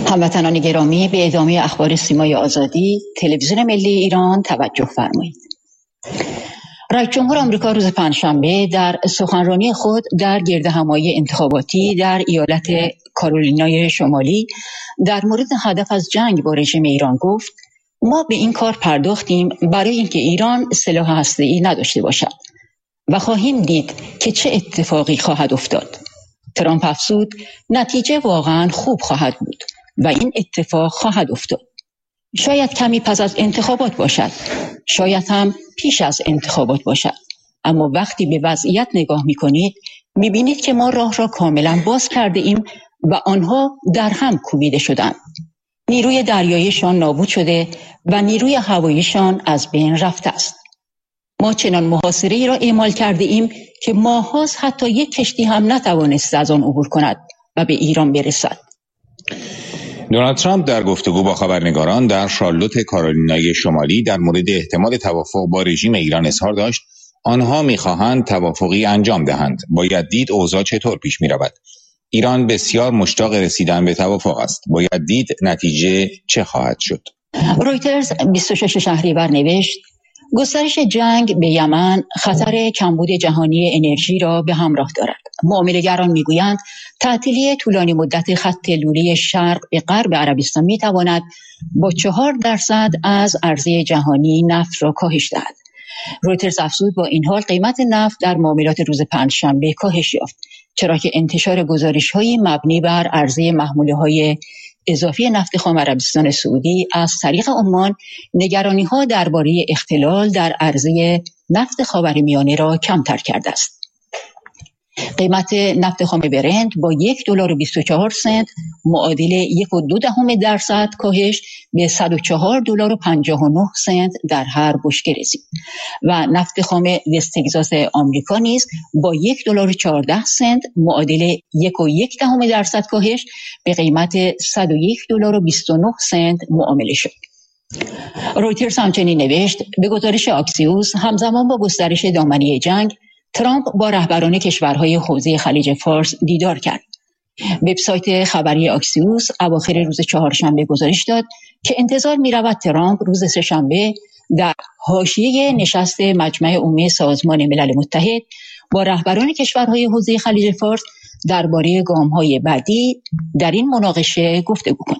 هموطنان گرامی، به ادامه اخبار سیمای آزادی تلویزیون ملی ایران توجه فرمایید. رئیس جمهور آمریکا روز پنجشنبه در سخنرانی خود در گردهمایی انتخاباتی در ایالت کارولینای شمالی در مورد هدف از جنگ با رژیم ایران گفت: ما به این کار پرداختیم برای اینکه ایران سلاح هسته‌ای نداشته باشد و خواهیم دید که چه اتفاقی خواهد افتاد. ترامپ افزود: نتیجه واقعا خوب خواهد بود و این اتفاق خواهد افتاد. شاید کمی پس از انتخابات باشد، شاید هم پیش از انتخابات باشد، اما وقتی به وضعیت نگاه می‌کنید می‌بینید که ما راه را کاملا باز کرده ایم و آنها در هم کوبیده شدند. نیروی دریاییشان نابود شده و نیروی هواییشان از بین رفته است. ما چنان محاصره‌ای را اعمال کرده ایم که ماه‌هاست حتی یک کشتی هم نتوانست از آن عبور کند و به ایران برسد. دونالد ترامپ در گفتگو با خبرنگاران در شارلوت کارولینای شمالی در مورد احتمال توافق با رژیم ایران اظهار داشت: آنها می‌خواهند توافقی انجام دهند. باید دید اوضاع چطور پیش می‌رود. ایران بسیار مشتاق رسیدن به توافق است. باید دید نتیجه چه خواهد شد. رویترز 26 شهریور نوشت: گسترش جنگ به یمن خطر کمبود جهانی انرژی را به همراه دارد. معامله‌گران می‌گویند تعطیلی طولانی مدت خط لوله شرق به غرب عربستان می‌تواند با 4% از عرضه جهانی نفت را کاهش دهد. رویترز افزود: با این حال قیمت نفت در معاملات روز پنجشنبه کاهش یافت، چرا که انتشار گزارش‌های مبنی بر عرضه محموله‌های اضافی نفت خام عربستان سعودی از طریق عمان نگرانی‌ها درباره اختلال در عرضه نفت خاورمیانه را کمتر کرده است. قیمت نفت خام برنت با $1.24 معادل 1.2% کاهش به $104.59 در هر بشکه رسید و نفت خام وست تگزاس آمریکا نیز با $1.14 معادل 1.1% کاهش به قیمت $101.29 معامله شد. رویترز همچنین نوشت: به گزارش آکسیوس، همزمان با گسترش دامنه جنگ، ترامپ با رهبران کشورهای حوزه خلیج فارس دیدار کرد. وبسایت خبری آکسیوس اواخر روز چهارشنبه گزارش داد که انتظار می‌رود ترامپ روز سه‌شنبه در حاشیه نشست مجمع عمومی سازمان ملل متحد با رهبران کشورهای حوزه خلیج فارس درباره گام‌های بعدی در این مناقشه گفتگو کند.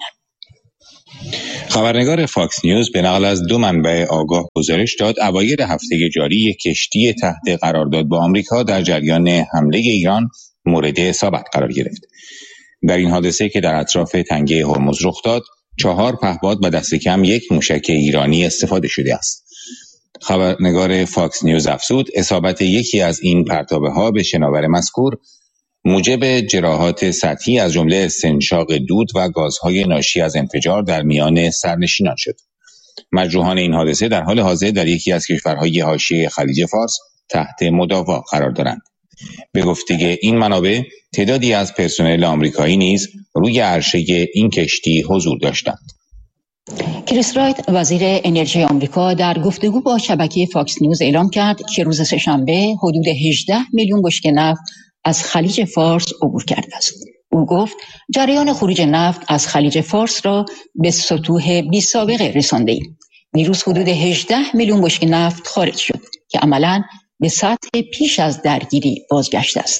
خبرنگار فاکس نیوز به نقل از 2 منبع آگاه گزارش داد اواخر هفته جاری یک کشتی تحت قرارداد با آمریکا در جریان حمله ایران مورد اصابت قرار گرفت. در این حادثه که در اطراف تنگه هرمز رخ داد، 4 پهپاد و دست کم 1 موشک ایرانی استفاده شده است. خبرنگار فاکس نیوز افزود: اصابت یکی از این پرتابه‌ها به شناور مذکور موجب جراحات سطحی از جمله استنشاق دود و گازهای ناشی از انفجار در میان سرنشینان شد. مجروحان این حادثه در حال حاضر در یکی از کشورهای حاشیه خلیج فارس تحت مداوا قرار دارند. به گفته این منابع، تعدادی از پرسنل آمریکایی نیز روی عرشه این کشتی حضور داشتند. کریس رایت، وزیر انرژی آمریکا، در گفتگو با شبکه فاکس نیوز اعلام کرد که روز سه‌شنبه حدود 18 میلیون بشکه نفت از خلیج فارس عبور کرده است. او گفت جریان خروج نفت از خلیج فارس را به سطوح بی‌سابقه رسانده‌ایم. دیروز حدود 18 میلیون بشکه نفت خارج شد که عملاً به سطح پیش از درگیری بازگشته است.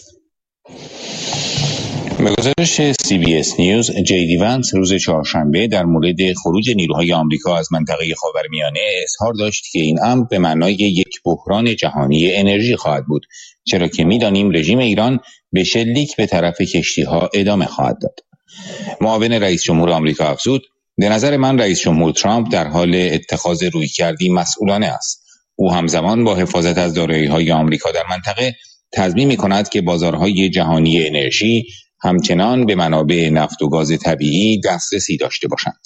به گزارش CBS نیوز، جی وانس روز چهارشنبه در مورد خروج نیروهای آمریکا از منطقه خاورمیانه اظهار داشت که این امر به معنای یک بحران جهانی انرژی خواهد بود، چرا که می‌دانیم رژیم ایران به شلیک به طرف کشتی‌ها ادامه خواهد داد. معاون رئیس جمهور آمریکا افزود: به نظر من رئیس جمهور ترامپ در حال اتخاذ رویکردی مسئولانه است. او همزمان با حفاظت از دارایی‌های آمریکا در منطقه تضمین می‌کند که بازارهای جهانی انرژی همچنان به منابع نفت و گاز طبیعی دسترسی داشته باشند.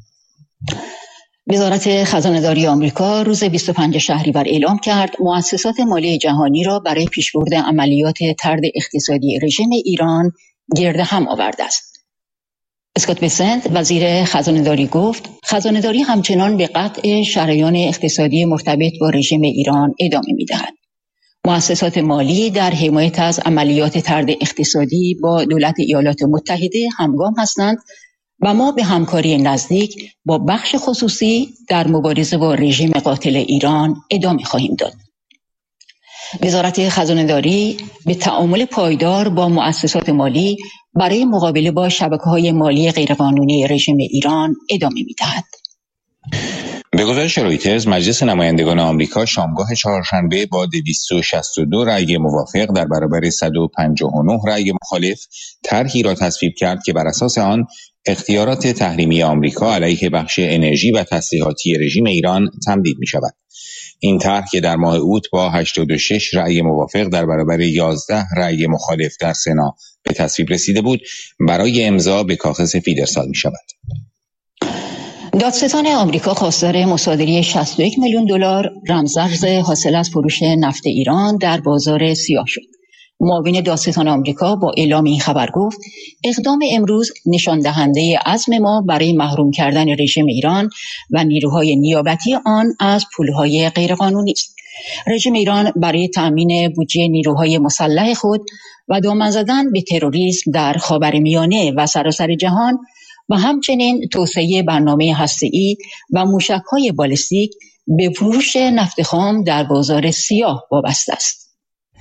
وزارت خزانه‌داری آمریکا روز 25 شهریور اعلام کرد مؤسسات مالی جهانی را برای پیشبرد عملیات طرد اقتصادی رژیم ایران گرد هم آورده است. اسکات بسنت، وزیر خزانه‌داری، گفت خزانه‌داری همچنان به قطع شریان اقتصادی مرتبط با رژیم ایران ادامه می‌دهد. مؤسسات مالی در حمایت از عملیات طرد اقتصادی با دولت ایالات متحده همگام هستند و ما به همکاری نزدیک با بخش خصوصی در مبارزه با رژیم قاتل ایران ادامه خواهیم داد. وزارت خزانه‌داری به تعامل پایدار با مؤسسات مالی برای مقابله با شبکه‌های مالی غیرقانونی رژیم ایران ادامه می‌دهد. به گزارش رویترز، مجلس نمایندگان آمریکا شامگاه چهارشنبه با 262 رأی موافق در برابر 159 رأی مخالف طرحی را تصویب کرد که بر اساس آن اختیارات تحریمی آمریکا علیه بخش انرژی و تسلیحاتی رژیم ایران تمدید می‌شود. این طرح که در ماه اوت با 86 رأی موافق در برابر 11 رأی مخالف در سنا به تصویب رسیده بود، برای امضا به کاخ سفید ارسال می‌شود. دادستان آمریکا خواستار مصادره 61 میلیون دلار رمزارز حاصل از فروش نفت ایران در بازار سیاه شد. معاون دادستان آمریکا با اعلام این خبر گفت اقدام امروز نشان دهنده عزم ما برای محروم کردن رژیم ایران و نیروهای نیابتی آن از پولهای غیرقانونی است. رژیم ایران برای تأمین بودجه نیروهای مسلح خود و دامن زدن به تروریسم در خاورمیانه و سراسر جهان و همچنین توسعه برنامه هسته‌ای و موشک‌های بالستیک به فروش نفت خام در بازار سیاه وابسته است.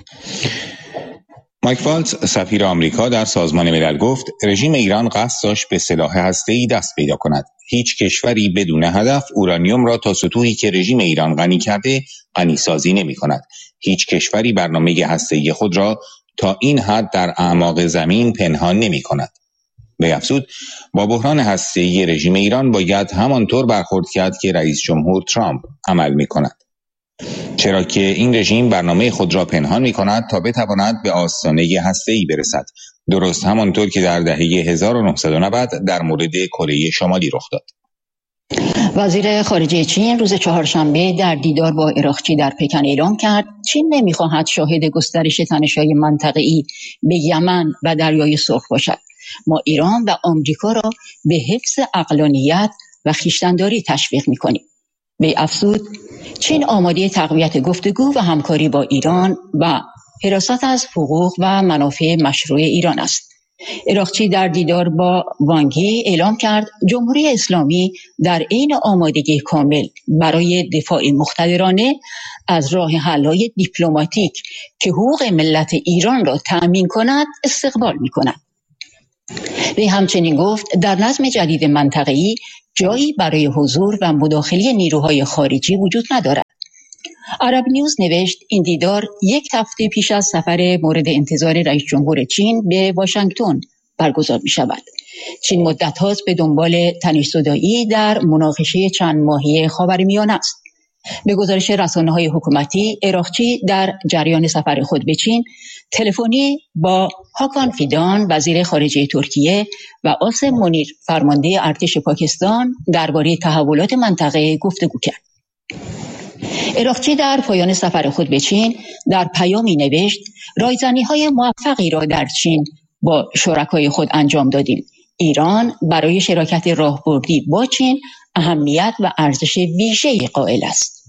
مایک والتز سفیر آمریکا در سازمان ملل گفت رژیم ایران قصد داشت به سلاح هسته‌ای دست پیدا کند. هیچ کشوری بدون هدف اورانیوم را تا سطوحی که رژیم ایران غنی کرده غنی‌سازی نمی‌کند. هیچ کشوری برنامه هسته‌ای خود را تا این حد در اعماق زمین پنهان نمی‌کند. به افزود با بحران هسته‌ای رژیم ایران باید همانطور برخورد کرد که رئیس جمهور ترامپ عمل می‌کند. چرا که این رژیم برنامه خود را پنهان می‌کند تا بتواند به آستانه هسته‌ای برسد، درست همانطور که در دهه 1990 در مورد کره شمالی رخ داد. وزیر خارجه چین روز چهارشنبه در دیدار با عراقچی در پکن اعلام کرد چین نمی‌خواهد شاهد گسترش تنش‌های منطقه‌ای به یمن و دریای سرخ باشد. ما ایران و آمریکا را به حفظ عقلانیت و خویشتن‌داری تشویق می‌کنیم. به افزود چین آماده تقویت گفتگو و همکاری با ایران و حراست از حقوق و منافع مشروع ایران است. عراقچی در دیدار با وانگی اعلام کرد جمهوری اسلامی در عین آمادگی کامل برای دفاع مقتدرانه از راه حل‌های دیپلماتیک که حقوق ملت ایران را تأمین کند استقبال می‌کند. وی همچنین گفت در نظم جدید منطقه‌ای جایی برای حضور و مداخله نیروهای خارجی وجود ندارد. عرب نیوز نوشت این دیدار یک هفته پیش از سفر مورد انتظار رئیس جمهور چین به واشنگتن برگزار می شود. چین مدت هاست به دنبال تنش‌زدایی در مناقشه چند ماهه خاورمیانه است. به گزارش رسانه‌های حکومتی، عراقچی در جریان سفر خود به چین تلفنی با هاکان فیدان وزیر خارجه ترکیه و آسم منیر فرمانده ارتش پاکستان درباره تحولات منطقه گفتگو کرد. عراقچی در پایان سفر خود به چین در پیامی نوشت رایزنی‌های موفقی را در چین با شرکای خود انجام دادیم. ایران برای شراکت راهبردی با چین اهمیت و ارزش ویژه‌ای قائل است.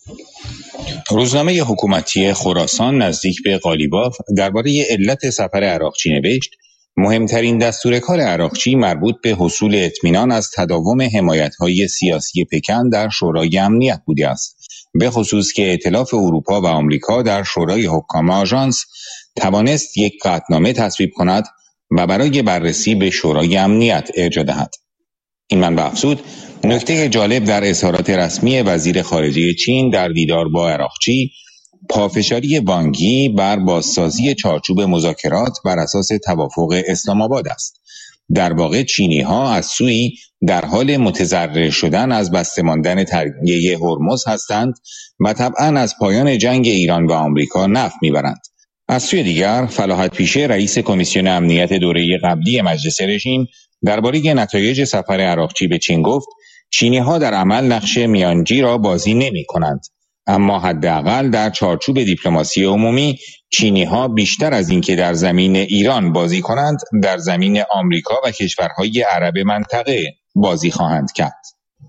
روزنامه حکومتی خراسان نزدیک به قالیباف درباره علت سفر عراقچی نوشت مهمترین دستور کار عراقچی مربوط به حصول اطمینان از تداوم حمایت‌های سیاسی پکن در شورای امنیت بوده است، به خصوص که ائتلاف اروپا و آمریکا در شورای حکام آژانس توانست یک قطعنامه تصویب کند و برای بررسی به شورای امنیت ارجاع دهد. این منبع افزود نکته جالب در اظهارات رسمی وزیر خارجه چین در دیدار با عراقچی پافشاری وانگی بر بازسازی چارچوب مذاکرات بر اساس توافق اسلام آباد است. در واقع چینی‌ها از سوی در حال متضرر شدن از بسته ماندن تنگه هرمز هستند و طبعاً از پایان جنگ ایران و آمریکا نفع می‌برند. از سوی دیگر فلاحت پیشه رئیس کمیسیون امنیت دوره قبلی مجلس رژیم درباره نتایج سفر عراقچی به چین گفت چینی‌ها در عمل نقش میانجی را بازی نمی‌کنند، اما حداقل در چارچوب دیپلماسی عمومی چینی‌ها بیشتر از اینکه در زمین ایران بازی کنند در زمین آمریکا و کشورهای عرب منطقه بازی خواهند کرد.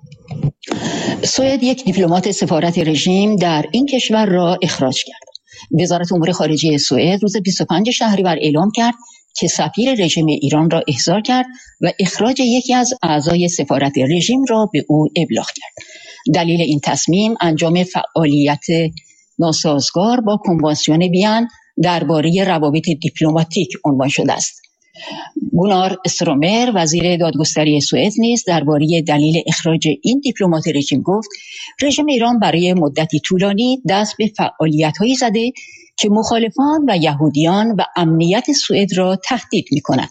سوئد یک دیپلمات سفارت رژیم در این کشور را اخراج کرد. وزارت امور خارجه سوئد روز 25 شهریور اعلام کرد که سفیر رژیم ایران را احضار کرد و اخراج یکی از اعضای سفارت رژیم را به او ابلاغ کرد. دلیل این تصمیم انجام فعالیت ناسازگار با کنوانسیون وین درباره روابط دیپلماتیک عنوان شده است. گونار استرومر وزیر دادگستری سوئد نیز درباره دلیل اخراج این دیپلمات رژیم گفت رژیم ایران برای مدتی طولانی دست به فعالیت‌هایی زده که مخالفان و یهودیان و امنیت سوئد را تهدید می‌کند.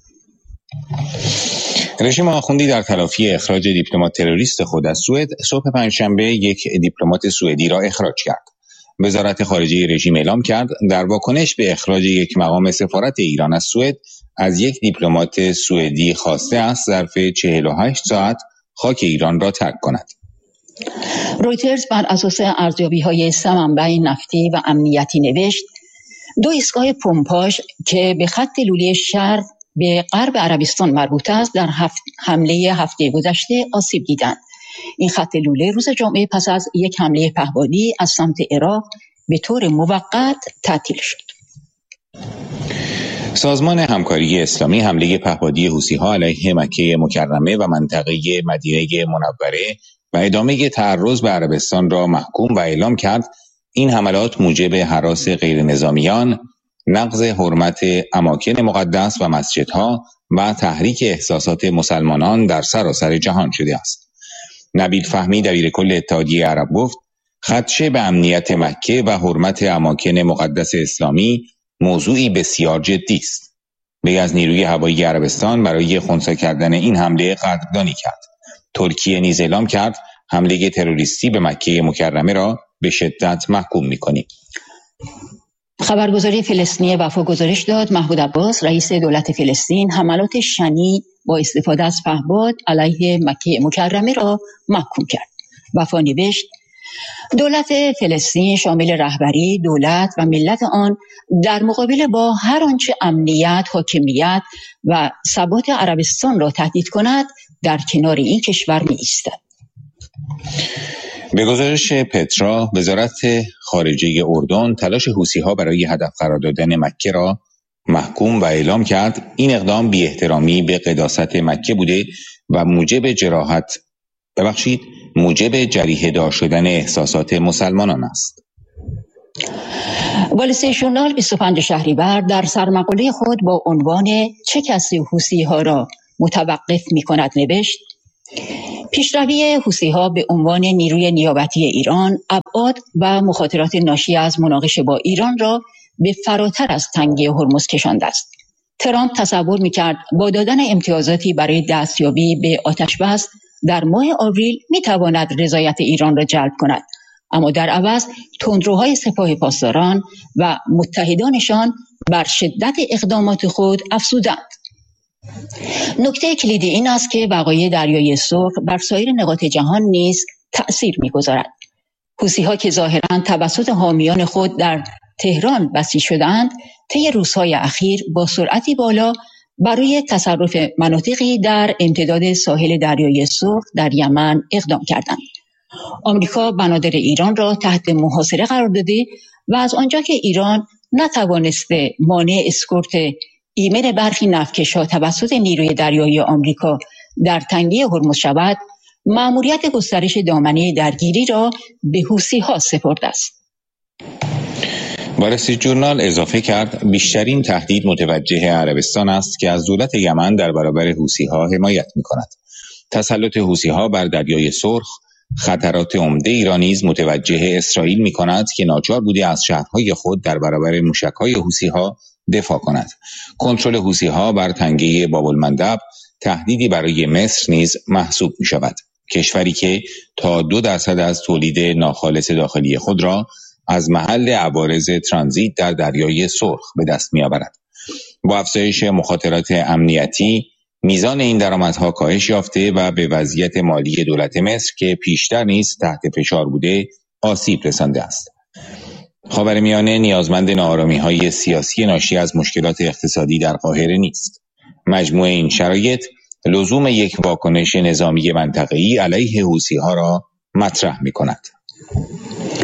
رژیم آخوندی در تلافی اخراج دیپلمات تروریست خود از سوئد صبح پنجشنبه یک دیپلمات سوئدی را اخراج کرد. وزارت خارجه رژیم اعلام کرد در واکنش به اخراج یک مقام سفارت ایران از سوئد از یک دیپلمات سوئدی خواسته است ظرف 48 ساعت خاک ایران را ترک کند. رویترز بر اساس ارزیابی‌های سه منبع نفتی و امنیتی نوشت 2 ایستگاه پمپاژ که به خط لوله شرق به غرب عربستان مربوط است در حمله هفته گذشته آسیب دیدند. این خط لوله روز جمعه پس از یک حمله پهپادی از سمت عراق به طور موقت تعطیل شد. سازمان همکاری اسلامی حمله پهپادی حوثی‌ها علیه مکه مکرمه و منطقه مدینه منوره و ادامه تعرض به عربستان را محکوم و اعلام کرد. این حملات موجب هراس غیر نظامیان، نقض حرمت اماکن مقدس و مسجدها و تحریک احساسات مسلمانان در سراسر جهان شده است. نبیل فهمی دبیرکل اتحادیه عرب گفت خدشه به امنیت مکه و حرمت اماکن مقدس اسلامی موضوعی بسیار جدی است. وی از نیروی هوایی عربستان برای خنثی کردن این حمله قدردانی کرد. ترکیه نیز اعلام کرد حمله تروریستی به مکه مکرمه را به شدت محکوم می‌کنیم. خبرگزاری فلسطینی وفا گزارش داد محمود عباس رئیس دولت فلسطین حملات شنی با استفاده از پهپاد علیه مکه مکرمه را محکوم کرد. وفا نوشت دولت فلسطین شامل رهبری، دولت و ملت آن در مقابل با هر آنچه امنیت، حاکمیت و ثبات عربستان را تهدید کند در کنار این کشور می‌ایستد. به گزارش پترا، وزارت خارجه اردن تلاش حوثی‌ها برای هدف قرار دادن مکه را محکوم و اعلام کرد این اقدام بی‌احترامی به قداست مکه بوده و موجب جریحه‌دار شدن احساسات مسلمانان است. وال استریت ژورنال 25 شهریور در سرمقاله خود با عنوان چه کسی حوثی‌ها را متوقف می‌کند نوشت پیشروی حوثی‌ها به عنوان نیروی نیابتی ایران ابعاد و مخاطرات ناشی از مناقشه با ایران را به فراتر از تنگه هرمز کشانده است. ترامپ تصور می‌کرد با دادن امتیازاتی برای دستیابی به آتش‌بس در ماه آوریل می‌تواند رضایت ایران را جلب کند، اما در عوض تندروهای سپاه پاسداران و متحدانشان بر شدت اقدامات خود افزودند. نکته کلیدی این است که وقایع دریای سرخ بر سایر نقاط جهان نیز تأثیر می‌گذارد. حوثی‌ها که ظاهراً توسط حامیان خود در تهران بسیج شدند، طی روزهای اخیر با سرعتی بالا برای تصرف مناطقی در امتداد ساحل دریای سرخ در یمن اقدام کردند. آمریکا بنادر ایران را تحت محاصره قرار داده و از آنجا که ایران نتوانسته مانع اسکورت ایمن برخی نفتکش‌ها توسط نیروی دریایی آمریکا در تنگه هرمز شود، مأموریت گسترش دامنه درگیری را به حوثی‌ها سپرده است. وال استریت ژورنال اضافه کرد بیشترین تهدید متوجه عربستان است که از دولت یمن در برابر حوثی‌ها حمایت می‌کند. تسلط حوثی‌ها بر دریای سرخ خطرات عمده ایران نیز متوجه اسرائیل می‌کند که ناچار بوده از شهرهای خود در برابر موشک‌های حوثی‌ها دفاع کند. کنترل حوثی‌ها بر تنگه باب‌المندب تهدیدی برای مصر نیز محسوب می‌شود. کشوری که تا 2% از تولید ناخالص داخلی خود را از محل عوارض ترانزیت در دریای سرخ به دست می‌آورد. با افزایش مخاطرات امنیتی، میزان این درآمدها کاهش یافته و به وضعیت مالی دولت مصر که پیشتر نیز تحت فشار بوده آسیب رسانده است. خاورمیانه نیازمند ناآرامی‌های سیاسی ناشی از مشکلات اقتصادی در قاهره نیست. مجموع این شرایط لزوم یک واکنش نظامی منطقه‌ای علیه حوثی‌ها را مطرح می‌کند.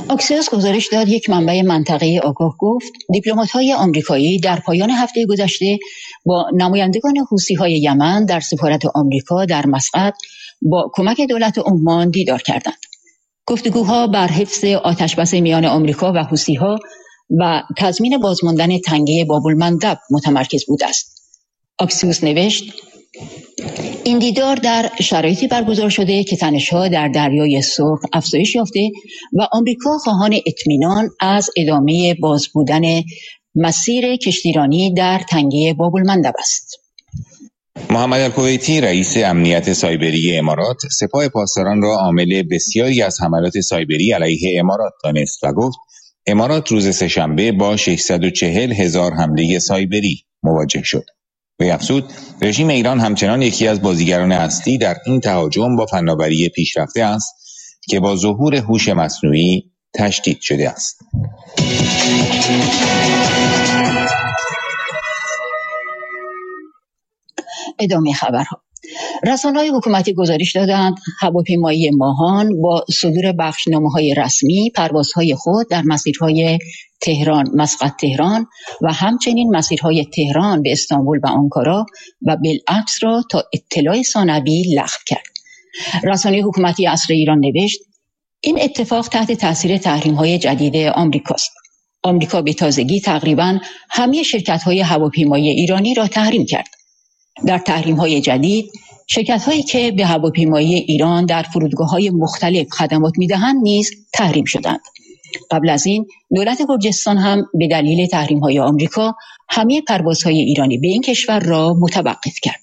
آکسیوس گزارش داد یک منبع منطقه‌ای آگاه گفت دیپلمات‌های آمریکایی در پایان هفته گذشته با نمایندگان حوثی‌های یمن در سفارت آمریکا در مسقط با کمک دولت عمان دیدار کردند. گفتگوها بر حفظ آتشبس میان آمریکا و حوثی‌ها و تضمین بازماندن تنگه باب‌المندب متمرکز بوده است. آکسیوس نوشت این دیدار در شرایطی برگزار شده که تنش‌ها در دریای سرخ افزایش یافته و آمریکا خواهان اطمینان از ادامه باز بودن مسیر کشتیرانی در تنگه باب‌المندب است. محمد الکویتی رئیس امنیت سایبری امارات سپاه پاسداران را عامل بسیاری از حملات سایبری علیه امارات دانست و گفت امارات روز سه‌شنبه با 640,000 حمله سایبری مواجه شد. وی افزود رژیم ایران همچنان یکی از بازیگران اصلی در این تهاجم با فناوری پیشرفته است که با ظهور هوش مصنوعی تشدید شده است. ادامه خبرها. رسانه‌های حکومتی گزارش دادند هواپیمایی ماهان با صدور بخشنامه‌های رسمی پروازهای خود در مسیرهای تهران مسقط تهران و همچنین مسیرهای تهران به استانبول و آنکارا و بالعکس را تا اطلاع ثانوی لغو کرد. رسانه حکومتی عصر ایران نوشت این اتفاق تحت تاثیر تحریم‌های جدید آمریکاست. آمریکا به تازگی تقریباً همه شرکت‌های هواپیمایی ایرانی را تحریم کرد. در تحریم‌های جدید شرکت‌هایی که به هواپیمایی ایران در فرودگاه‌های مختلف خدمات می‌دهند نیز تحریم شدند. قبل از این دولت گرجستان هم به دلیل تحریم‌های آمریکا همه پروازهای ایرانی به این کشور را متوقف کرد.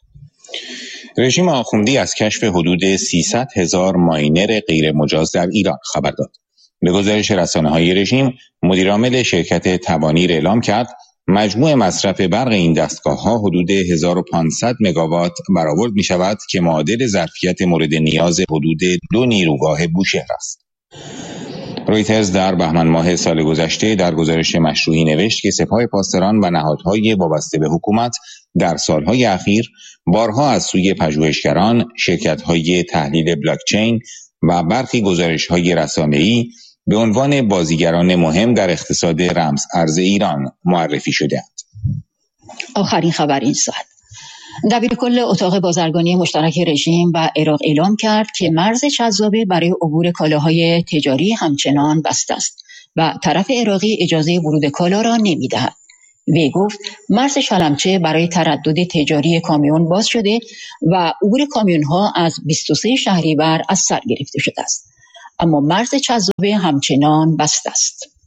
رژیم آخوندی از کشف حدود 300,000 ماینر غیر مجاز در ایران خبر داد. به گزارش رسانه‌های رژیم، مدیرعامل شرکت توانیر اعلام کرد مجموع مصرف برق این دستگاه‌ها حدود 1500 مگاوات برآورد می‌شود که معادل ظرفیت مورد نیاز حدود 2 نیروگاه بوشهر است. رویترز در بهمن ماه سال گذشته در گزارش مشروعی نوشت که سپاه پاسداران و نهادهای وابسته به حکومت در سالهای اخیر بارها از سوی پژوهشگران، شرکت‌های تحلیل بلاکچین و برخی گزارش‌های رسانه‌ای به عنوان بازیگران مهم در اقتصاد رمز ارز ایران معرفی شده‌اند. آخرین خبر این ساعت. دبیرکل اتاق بازرگانی مشترک رژیم و عراق اعلام کرد که مرز چذابه برای عبور کالاهای تجاری همچنان بسته است و طرف عراقی اجازه ورود کالا را نمی‌دهد. وی گفت مرز شلمچه برای تردد تجاری کامیون باز شده و عبور کامیون‌ها از 23 شهریور از سر گرفته شده است، اما مرز چذابه همچنان بسته است.